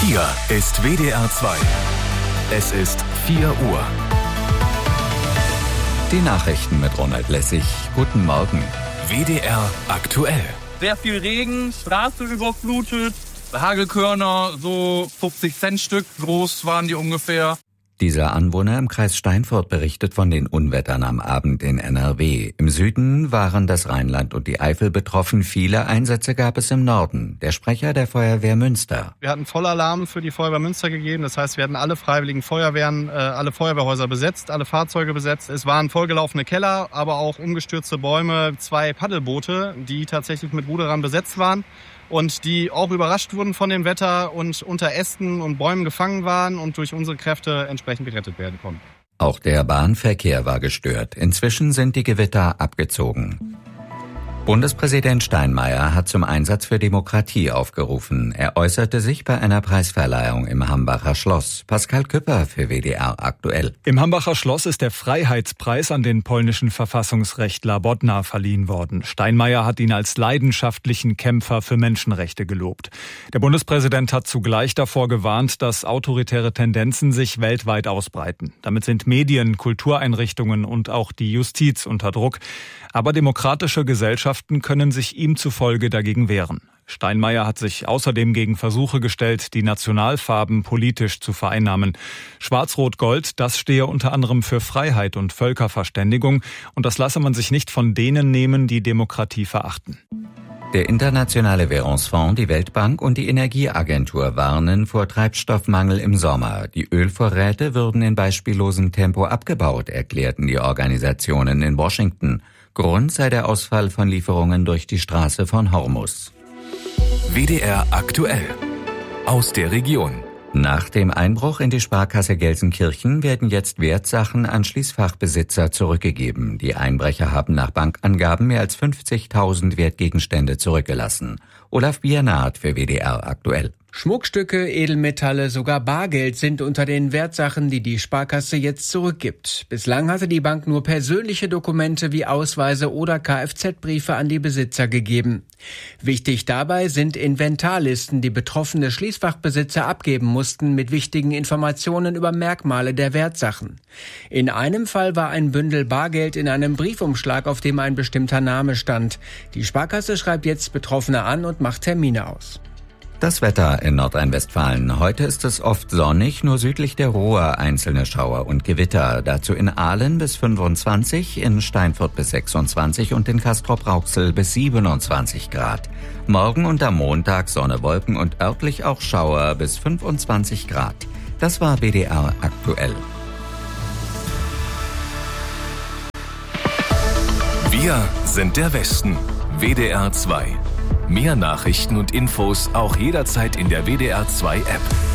Hier ist WDR 2. Es ist 4 Uhr. Die Nachrichten mit Ronald Lessig. Guten Morgen. WDR aktuell. Sehr viel Regen, Straße überflutet, Hagelkörner, so 50 Cent Stück groß waren die ungefähr. Dieser Anwohner im Kreis Steinfurt berichtet von den Unwettern am Abend in NRW. Im Süden waren das Rheinland und die Eifel betroffen. Viele Einsätze gab es im Norden. Der Sprecher der Feuerwehr Münster. Wir hatten Vollalarm für die Feuerwehr Münster gegeben. Das heißt, wir hatten alle freiwilligen Feuerwehren, alle Feuerwehrhäuser besetzt, alle Fahrzeuge besetzt. Es waren vollgelaufene Keller, aber auch umgestürzte Bäume, 2 Paddelboote, die tatsächlich mit Ruderern besetzt waren. Und die auch überrascht wurden von dem Wetter und unter Ästen und Bäumen gefangen waren und durch unsere Kräfte entsprechend gerettet werden konnten. Auch der Bahnverkehr war gestört. Inzwischen sind die Gewitter abgezogen. Bundespräsident Steinmeier hat zum Einsatz für Demokratie aufgerufen. Er äußerte sich bei einer Preisverleihung im Hambacher Schloss. Pascal Küpper für WDR aktuell. Im Hambacher Schloss ist der Freiheitspreis an den polnischen Verfassungsrechtler Bodnar verliehen worden. Steinmeier hat ihn als leidenschaftlichen Kämpfer für Menschenrechte gelobt. Der Bundespräsident hat zugleich davor gewarnt, dass autoritäre Tendenzen sich weltweit ausbreiten. Damit sind Medien, Kultureinrichtungen und auch die Justiz unter Druck. Aber demokratische Gesellschaften können sich ihm zufolge dagegen wehren. Steinmeier hat sich außerdem gegen Versuche gestellt, die Nationalfarben politisch zu vereinnahmen. Schwarz-Rot-Gold, das stehe unter anderem für Freiheit und Völkerverständigung. Und das lasse man sich nicht von denen nehmen, die Demokratie verachten. Der Internationale Währungsfonds, die Weltbank und die Energieagentur warnen vor Treibstoffmangel im Sommer. Die Ölvorräte würden in beispiellosem Tempo abgebaut, erklärten die Organisationen in Washington. Grund sei der Ausfall von Lieferungen durch die Straße von Hormuz. WDR aktuell. Aus der Region. Nach dem Einbruch in die Sparkasse Gelsenkirchen werden jetzt Wertsachen an Schließfachbesitzer zurückgegeben. Die Einbrecher haben nach Bankangaben mehr als 50.000 Wertgegenstände zurückgelassen. Olaf Biernat für WDR aktuell. Schmuckstücke, Edelmetalle, sogar Bargeld sind unter den Wertsachen, die die Sparkasse jetzt zurückgibt. Bislang hatte die Bank nur persönliche Dokumente wie Ausweise oder Kfz-Briefe an die Besitzer gegeben. Wichtig dabei sind Inventarlisten, die betroffene Schließfachbesitzer abgeben mussten mit wichtigen Informationen über Merkmale der Wertsachen. In einem Fall war ein Bündel Bargeld in einem Briefumschlag, auf dem ein bestimmter Name stand. Die Sparkasse schreibt jetzt Betroffene an und macht Termine aus. Das Wetter in Nordrhein-Westfalen. Heute ist es oft sonnig, nur südlich der Ruhr einzelne Schauer und Gewitter. Dazu in Aalen bis 25, in Steinfurt bis 26 und in Castrop-Rauxel bis 27 Grad. Morgen und am Montag Sonne, Wolken und örtlich auch Schauer bis 25 Grad. Das war WDR aktuell. Wir sind der Westen. WDR 2. Mehr Nachrichten und Infos auch jederzeit in der WDR 2 App.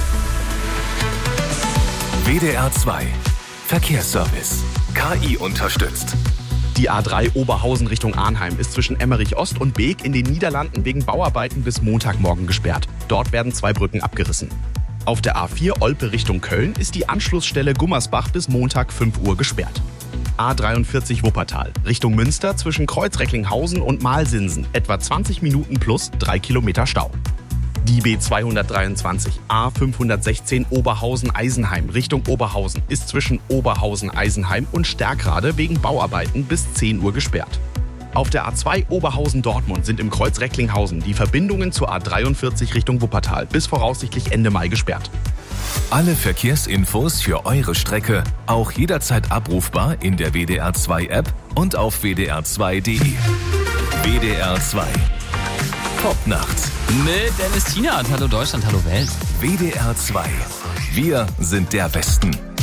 WDR 2 Verkehrsservice. KI unterstützt. Die A3 Oberhausen Richtung Arnheim ist zwischen Emmerich Ost und Beek in den Niederlanden wegen Bauarbeiten bis Montagmorgen gesperrt. Dort werden 2 Brücken abgerissen. Auf der A4 Olpe Richtung Köln ist die Anschlussstelle Gummersbach bis Montag 5 Uhr gesperrt. A43 Wuppertal Richtung Münster zwischen Kreuz-Recklinghausen und Malsinsen etwa 20 Minuten plus 3 Kilometer Stau. Die B223 A516 Oberhausen-Eisenheim Richtung Oberhausen ist zwischen Oberhausen-Eisenheim und Stärkrade wegen Bauarbeiten bis 10 Uhr gesperrt. Auf der A2 Oberhausen-Dortmund sind im Kreuz Recklinghausen die Verbindungen zur A43 Richtung Wuppertal bis voraussichtlich Ende Mai gesperrt. Alle Verkehrsinfos für eure Strecke auch jederzeit abrufbar in der WDR 2 App und auf wdr2.de. WDR 2. Top Nacht. Mit Dennis Tienert. Hallo Deutschland, hallo Welt. WDR 2. Wir sind der Westen.